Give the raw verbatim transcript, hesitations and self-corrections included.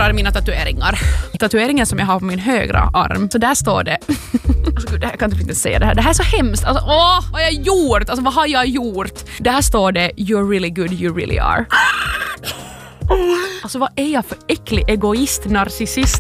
illustrerar mina tatueringar. Tatueringen som jag har på min högra arm. Så där står det... Alltså gud, det här, jag kan inte säga det här. Det här är så hemskt. Alltså, åh, vad har jag gjort? Alltså vad har jag gjort? Där står det You're really good, you really are. Alltså vad är jag för äcklig egoist, narcissist?